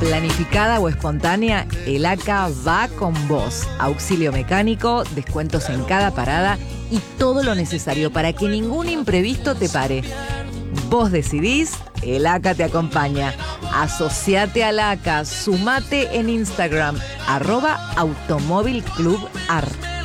planificada o espontánea, el ACA va con vos. Auxilio mecánico, descuentos en cada parada y todo lo necesario para que ningún imprevisto te pare. Vos decidís, el ACA te acompaña. Asociate al ACA, sumate en Instagram, @automóvilclubAR.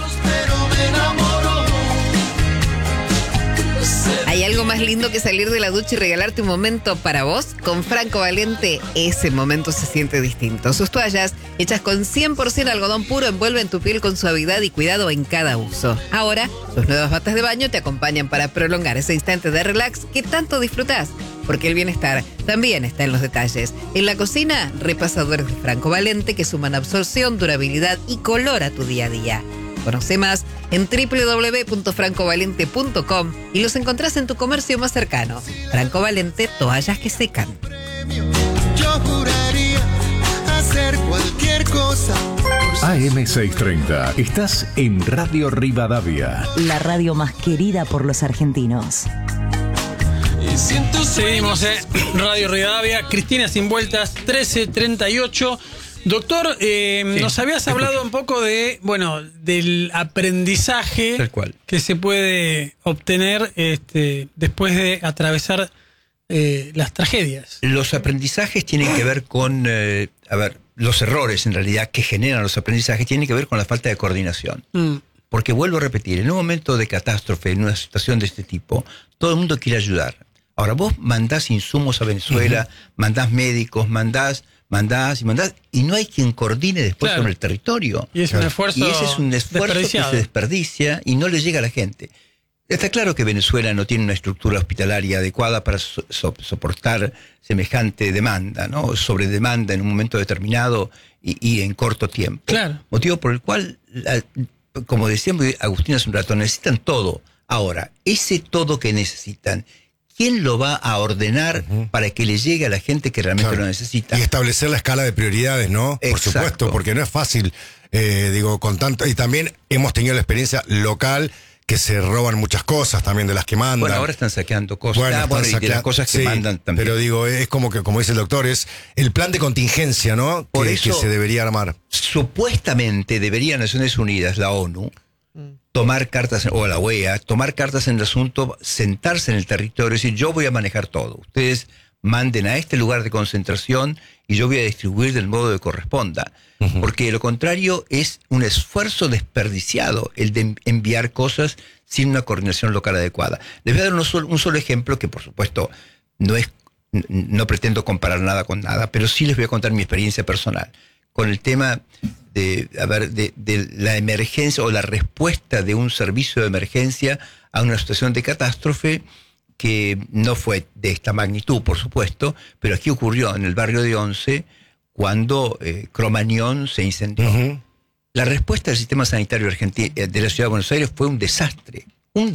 ¿Hay algo más lindo que salir de la ducha y regalarte un momento para vos? Con Franco Valente, ese momento se siente distinto. Sus toallas, hechas con 100% algodón puro, envuelven tu piel con suavidad y cuidado en cada uso. Ahora, sus nuevas batas de baño te acompañan para prolongar ese instante de relax que tanto disfrutás. Porque el bienestar también está en los detalles. En la cocina, repasadores de Franco Valente que suman absorción, durabilidad y color a tu día a día. Conoce más en www.francovalente.com y los encontrás en tu comercio más cercano. Franco Valente, toallas que secan. Yo juraría hacer cualquier cosa. AM630. Estás en Radio Rivadavia. La radio más querida por los argentinos. Seguimos Radio Rivadavia. Cristina Sin Vueltas, 1338. Doctor, nos habías hablado un poco de, del aprendizaje tal cual que se puede obtener después de atravesar las tragedias. Los aprendizajes tienen que ver con, los errores en realidad que generan los aprendizajes tienen que ver con la falta de coordinación. Porque vuelvo a repetir, en un momento de catástrofe, en una situación de este tipo, todo el mundo quiere ayudar. Ahora, vos mandás insumos a Venezuela, mandás médicos, mandás, y no hay quien coordine después sobre el territorio. Y es un esfuerzo. Y ese es un esfuerzo que se desperdicia y no le llega a la gente. Está claro que Venezuela no tiene una estructura hospitalaria adecuada para soportar semejante demanda, ¿no? Sobredemanda en un momento determinado y en corto tiempo. Claro. Motivo por el cual, como decía Agustín hace un rato, necesitan todo. Ahora, ese todo que necesitan, ¿quién lo va a ordenar para que le llegue a la gente que realmente lo necesita? Y establecer la escala de prioridades, ¿no? Exacto. Por supuesto, porque no es fácil, con tanto. Y también hemos tenido la experiencia local que se roban muchas cosas también de las que mandan. Bueno, ahora están saqueando cosas. Y de las cosas que mandan también. Pero es como dice el doctor, es el plan de contingencia, ¿no? Por que eso, se debería armar. Supuestamente debería Naciones Unidas, la ONU, tomar cartas, o la OEA, tomar cartas en el asunto, sentarse en el territorio y decir, yo voy a manejar todo. Ustedes manden a este lugar de concentración y yo voy a distribuir del modo que corresponda. Porque de lo contrario es un esfuerzo desperdiciado el de enviar cosas sin una coordinación local adecuada. Les voy a dar un solo ejemplo que, por supuesto, no pretendo comparar nada con nada, pero sí les voy a contar mi experiencia personal con el tema de la emergencia o la respuesta de un servicio de emergencia a una situación de catástrofe que no fue de esta magnitud, por supuesto, pero aquí ocurrió en el barrio de Once cuando Cromañón se incendió. La respuesta del sistema sanitario argentino de la ciudad de Buenos Aires fue un desastre.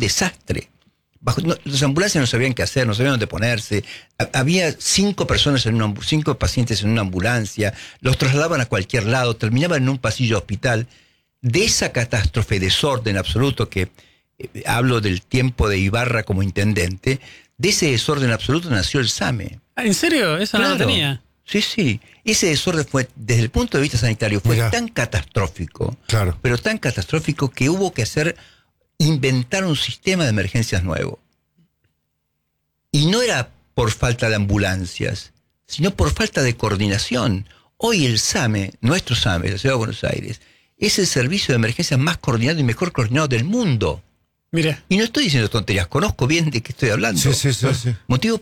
Las ambulancias no sabían qué hacer, no sabían dónde ponerse. Había 5 pacientes en una ambulancia, los trasladaban a cualquier lado, terminaban en un pasillo hospital. De esa catástrofe, desorden absoluto, que hablo del tiempo de Ibarra como intendente, de ese desorden absoluto nació el SAME. ¿En serio? Esa no la tenía. Sí. Ese desorden fue, desde el punto de vista sanitario, fue tan catastrófico, pero tan catastrófico que hubo que inventar un sistema de emergencias nuevo. Y no era por falta de ambulancias, sino por falta de coordinación. Hoy el SAME, nuestro SAME, de la Ciudad de Buenos Aires, es el servicio de emergencias más coordinado y mejor coordinado del mundo. Mira. Y no estoy diciendo tonterías, conozco bien de qué estoy hablando. Sí. Motivo